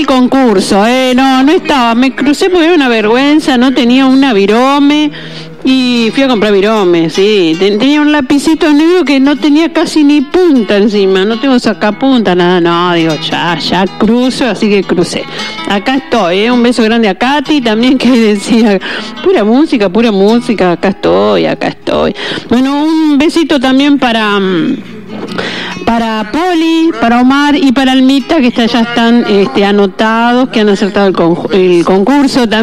el concurso, no estaba, me crucé porque era una vergüenza, no tenía una virome. Y fui a comprar virome, sí. Tenía un lapicito negro que no tenía casi ni punta encima. No tengo sacapunta, nada. No, digo, ya cruzo, así que crucé. Acá estoy, Un beso grande a Katy también, que decía, pura música, acá estoy. Bueno, un besito también para Poli, para Omar y para Almita, que ya están anotados, que han acertado el concurso. También